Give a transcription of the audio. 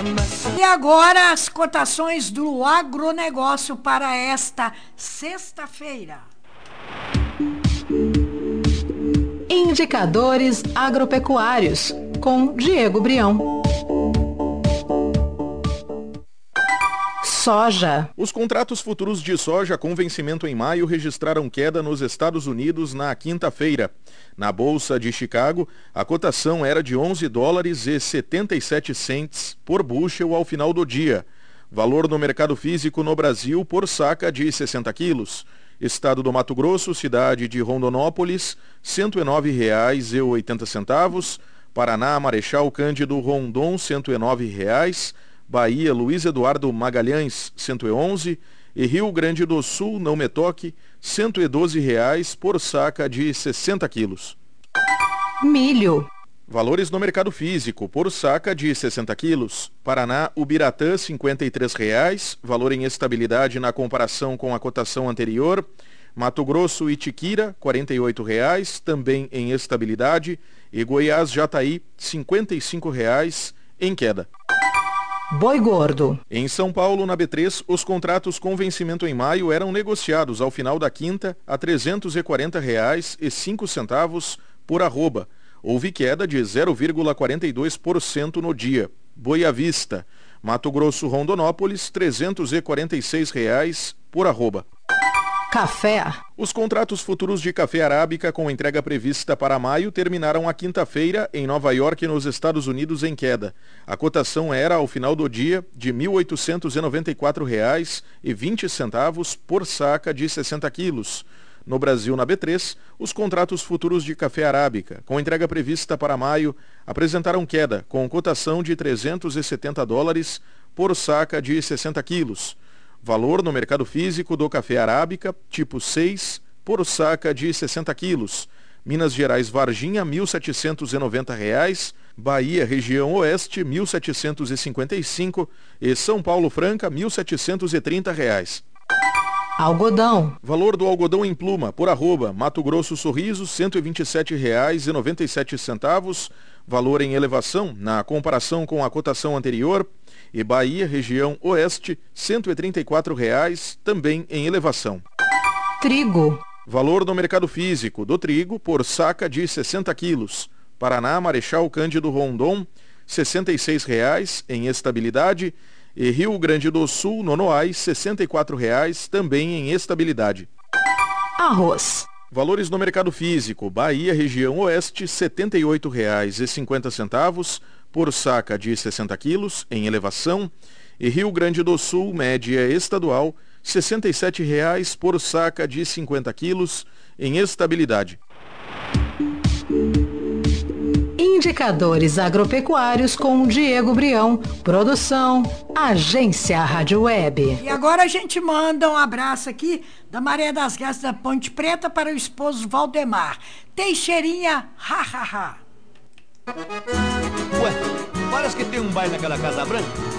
E agora as cotações do agronegócio para esta sexta-feira. Indicadores agropecuários, com Diego Brião. Soja. Os contratos futuros de soja com vencimento em maio registraram queda nos Estados Unidos na quinta-feira. Na Bolsa de Chicago, a cotação era de $11,77 por bushel ao final do dia. Valor no mercado físico no Brasil por saca de 60 quilos. Estado do Mato Grosso, cidade de Rondonópolis, R$ 109,80. Paraná, Marechal Cândido Rondon, R$ 109,00. Bahia, Luiz Eduardo Magalhães, 111, e Rio Grande do Sul, Não Me Toque, R$ 112,00 por saca de 60 quilos. Milho. Valores no mercado físico, por saca de 60 quilos. Paraná, Ubiratã, R$ 53,00, valor em estabilidade na comparação com a cotação anterior. Mato Grosso, Itiquira, R$ 48,00, também em estabilidade. E Goiás, Jataí, R$ 55,00, em queda. Boi gordo. Em São Paulo, na B3, os contratos com vencimento em maio eram negociados ao final da quinta a R$ 340,05 por arroba. Houve queda de 0,42% no dia. Boi à vista. Mato Grosso, Rondonópolis, R$ 346,00 por arroba. Café. Os contratos futuros de café arábica com entrega prevista para maio terminaram a quinta-feira em Nova York, nos Estados Unidos, em queda. A cotação era, ao final do dia, de R$ 1.894,20 por saca de 60 quilos. No Brasil, na B3, os contratos futuros de café arábica, com entrega prevista para maio, apresentaram queda, com cotação de $370 por saca de 60 quilos. Valor no mercado físico do café arábica, tipo 6, por saca de 60 quilos. Minas Gerais, Varginha, R$ 1.790. Bahia, região oeste, R$ 1.755. E São Paulo, Franca, R$ 1.730. Algodão. Valor do algodão em pluma, por arroba, Mato Grosso, Sorriso, R$ 127,97. Valor em elevação, na comparação com a cotação anterior. E Bahia, região oeste, R$ 134,00, também em elevação. Trigo. Valor no mercado físico do trigo por saca de 60 quilos. Paraná, Marechal Cândido Rondon, R$ 66,00, em estabilidade. E Rio Grande do Sul, Nonoais, R$ 64,00, também em estabilidade. Arroz. Valores no mercado físico. Bahia, região oeste, R$ 78,50 por saca de 60 quilos, em elevação. E Rio Grande do Sul, média estadual, R$ 67,00 por saca de 50 quilos, em estabilidade. Indicadores agropecuários com Diego Brião. Produção, Agência Rádio Web. E agora a gente manda um abraço aqui da Maré das Graças da Ponte Preta para o esposo Valdemar. Teixeirinha, ha, ha, ha. Ué, parece que tem um baile naquela Casa Branca.